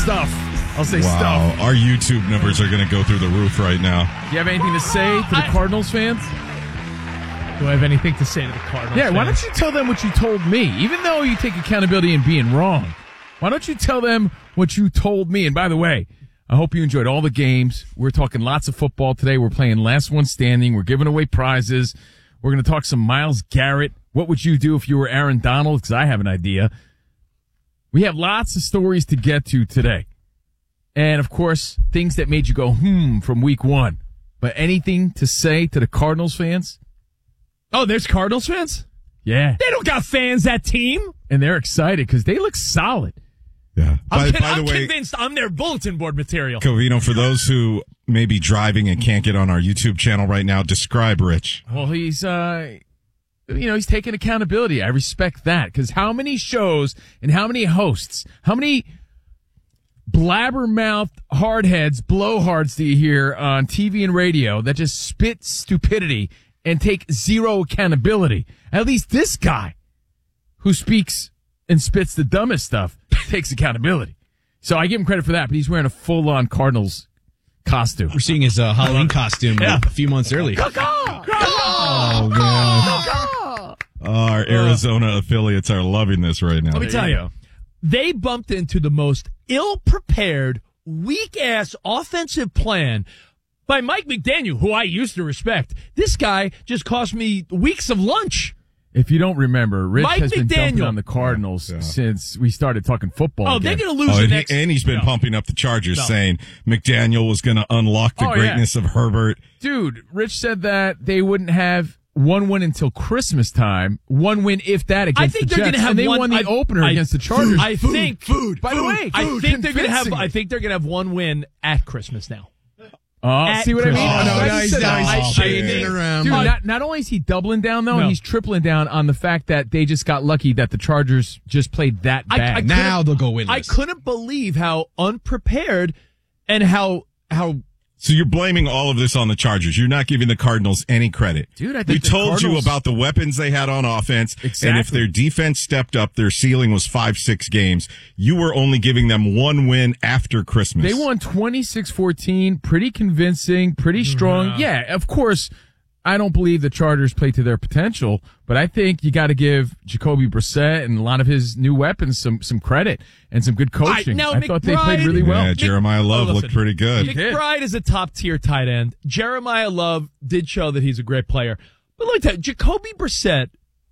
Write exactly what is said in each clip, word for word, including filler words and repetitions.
stuff. I'll say wow. stuff. Our YouTube numbers are going to go through the roof right now. Do you have anything to say to the I, Cardinals fans? Do I have anything to say to the Cardinals Yeah, fans? why don't you tell them what you told me? Even though you take accountability in being wrong, why don't you tell them what you told me? And by the way, I hope you enjoyed all the games. We're talking lots of football today. We're playing last one standing. We're giving away prizes. We're going to talk some Myles Garrett. What would you do if you were Aaron Donald? Because I have an idea. We have lots of stories to get to today. And, of course, things that made you go, hmm, from week one. But anything to say to the Cardinals fans? Oh, there's Cardinals fans? Yeah. They don't got fans, that team. And they're excited because they look solid. Yeah. I'm, By, con- by the I'm way, convinced I'm their bulletin board material. Covino, for those who may be driving and can't get on our YouTube channel right now, describe Rich. Well, he's, uh, you know, he's taking accountability. I respect that because how many shows and how many hosts, how many blabbermouthed hardheads, blowhards do you hear on T V and radio that just spit stupidity and take zero accountability? At least this guy who speaks and spits the dumbest stuff takes accountability. So I give him credit for that, but he's wearing a full-on Cardinals costume. We're seeing his uh, Halloween costume Yeah. a few months earlier. Oh, man. Our Arizona affiliates are loving this right now. Let me tell you, they bumped into the most ill-prepared, weak-ass offensive plan by Mike McDaniel, who I used to respect. This guy just cost me weeks of lunch. If you don't remember, Rich Mike has been dumping McDaniel. on the Cardinals Yeah. since we started talking football. Oh, again. they're going to lose Oh, the and, next. he, and he's been No. pumping up the Chargers, No. saying McDaniel was going to unlock the Oh, yeah. greatness of Herbert. Dude, Rich said that they wouldn't have one win until Christmas time. One win, if that, against I think the they're going Jets. to have and they one. won the I, opener I, against the Chargers. I think. Food. By the way, I food, think they're going to have. convincing. I think they're going to have one win at Christmas now. Oh, At see what I mean? Christmas. Oh, no, Oh, now he's, no, now he's he's shading shading it around. Dude, Uh, not, not only is he doubling down, though, No. he's tripling down on the fact that they just got lucky that the Chargers just played that I- bad. I Now they'll go I winless. couldn't believe how unprepared and how how. So you're blaming all of this on the Chargers. You're not giving the Cardinals any credit. Dude, I think we the told you Cardinals- about the weapons they had on offense. Exactly. And if their defense stepped up, their ceiling was five, six games. You were only giving them one win after Christmas. They won twenty-six fourteen, pretty convincing, pretty strong. Yeah, of course, I don't believe the Chargers play to their potential, but I think you got to give Jacoby Brissett and a lot of his new weapons some some credit and some good coaching. now I thought they McBride- played really well. Yeah, Jeremiah Love Oh, looked listen. pretty good. did. McBride is a top tier tight end. Jeremiah Love did show that he's a great player. But let me tell you, Jacoby Brissett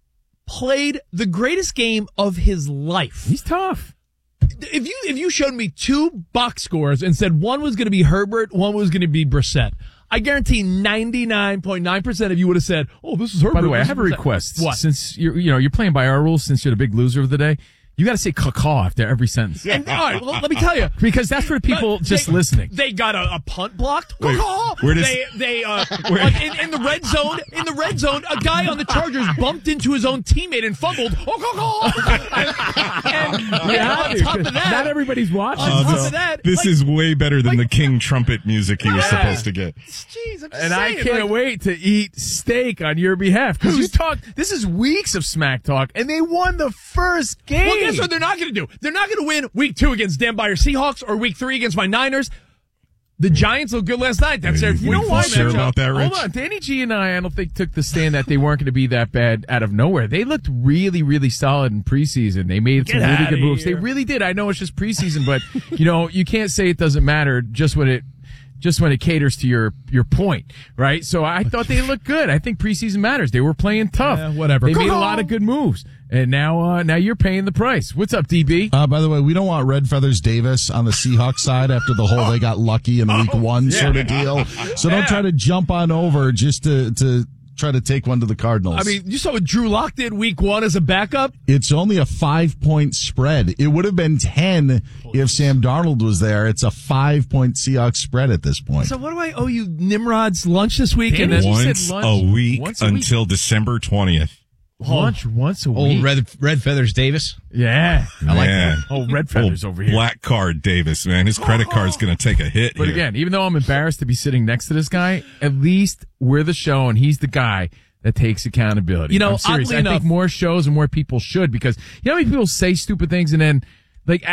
played the greatest game of his life. He's tough. If you if you showed me two box scores and said one was going to be Herbert, one was going to be Brissett, I guarantee ninety-nine point nine percent of you would have said, "Oh, this is Herbert." By the way, I this have is a Brissett." request. What? Since you're you know you're playing by our rules, since you're the big loser of the day, you got to say caw after every sentence. And, all right, well, let me tell you. Because that's for the people But just they- listening. They got a, a punt blocked. Wait, Caw-caw. where does- they they uh like in, in the red zone in the red zone a guy on the Chargers bumped into his own teammate and fumbled. Oh, caw-caw. and, and Yeah, on top of that, not everybody's watching. on Uh, top this of that, this like- is way better than like- the King trumpet music he was Yeah. supposed to get. Jeez, I'm just And I saying, can't like, wait to eat steak on your behalf. Because you talk, this is weeks of smack talk, and they won the first game. Well, guess what they're not going to do? They're not going to win week two against Dan Beyer Seahawks or week three against my Niners. The Giants looked good last night. That's Hey, their you week know four what, sure matchup. about that, Rich? Hold on. Danny G and I, I don't think took the stand that they weren't going to be that bad out of nowhere. They looked really, really solid in preseason. They made some Get really outta good moves. here. They really did. I know it's just preseason, but you know, you can't say it doesn't matter just when it just when it caters to your your point, right? So I thought they looked good. I think preseason matters. They were playing tough. Yeah, whatever. They made a Go lot home. of good moves. And now uh now you're paying the price. What's up, D B? Uh, by the way, we don't want Red Feathers Davis on the Seahawks side after the whole they got lucky in week one sort of deal. So don't try to jump on over just to, to try to take one to the Cardinals. I mean, you saw what Drew Lock did week one as a backup. it's only a five point spread. It would have been ten if Sam Darnold was there. It's a five point Seahawks spread at this point. So what do I owe you, Nimrod's lunch this week? And Danny then G said Once lunch a week once a week. until December twentieth. Lunch once a Old week. Red Red Feathers Davis. Yeah. I like Man. that. Oh, red feathers Old over here. Black card Davis, man. His credit card's going to take a hit But here. again, even though I'm embarrassed to be sitting next to this guy, at least we're the show and he's the guy that takes accountability. You know, I'm serious. oddly I enough- think more shows and more people should, because you know how many people say stupid things and then like